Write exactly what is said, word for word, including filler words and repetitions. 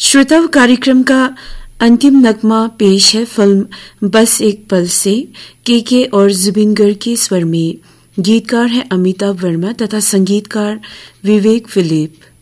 श्रोताओं, कार्यक्रम का अंतिम नगमा पेश है फिल्म बस एक पल से के के और जुबिन गर्ग के स्वर में। गीतकार है अमिताभ वर्मा तथा संगीतकार विवेक फिलिप।